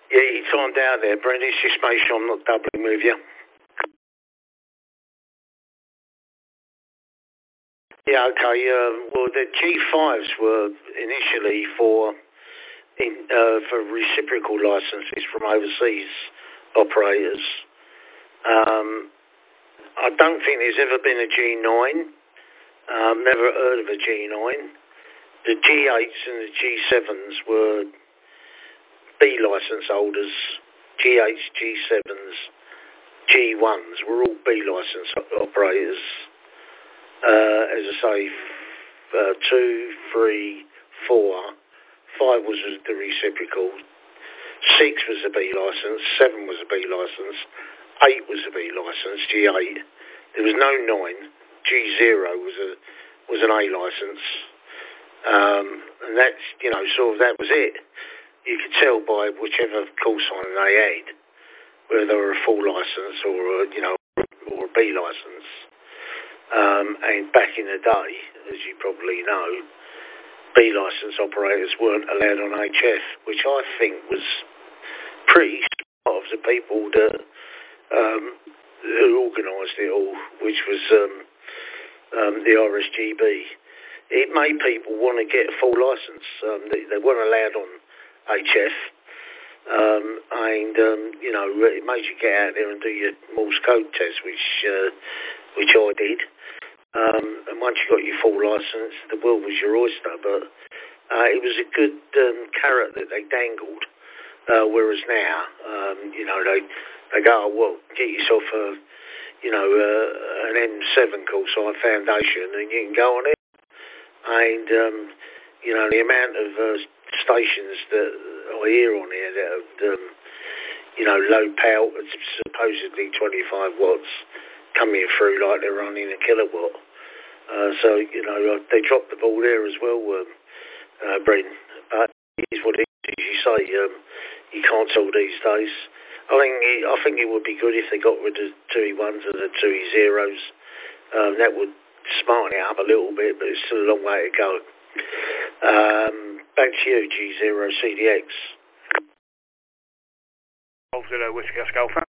Yeah, you timed out there, Brendan. Just make sure I'm not doubling with you. Yeah, okay. Well, the G5s were initially for reciprocal licenses from overseas operators. I don't think there's ever been a G9. Never heard of a G9. The G8s and the G7s were B license holders. G8s, G7s, G1s were all B license operators. As I say, 2, 3, 4, 5 was the reciprocal, 6 was a B license, 7 was a B license, 8 was a B license, G8. There was no 9. G0 was an A license. And that's, sort of that was it. You could tell by whichever call sign they had, whether they were a full license or a B license. And back in the day, as you probably know, B license operators weren't allowed on HF, which I think was pretty smart of the people that who organised it all, which was the RSGB. It made people want to get a full licence. They weren't allowed on HF, and it made you get out there and do your Morse code test, which I did. And once you got your full licence, the world was your oyster. But it was a good carrot that they dangled. Whereas now, they go, oh, well, get yourself an M7 call sign foundation, and you can go on it. And the amount of stations that I hear on here that have, low power, supposedly 25 watts, coming through like they're running a kilowatt. So they dropped the ball there as well, Brendan. But it is what it is, as you say. You can't tell these days. I think it would be good if they got rid of 2E1s and the 2E0s. That would smarten it up a little bit, but it's still a long way to go. Back to you, G0 CDX. Golf Zero Whiskey Oscar Alpha.